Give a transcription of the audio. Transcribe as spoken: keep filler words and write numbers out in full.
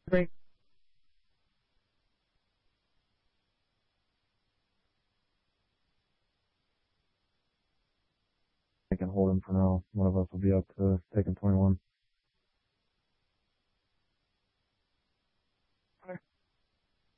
Great. I can hold him for now. One of us will be up to taking twenty-one.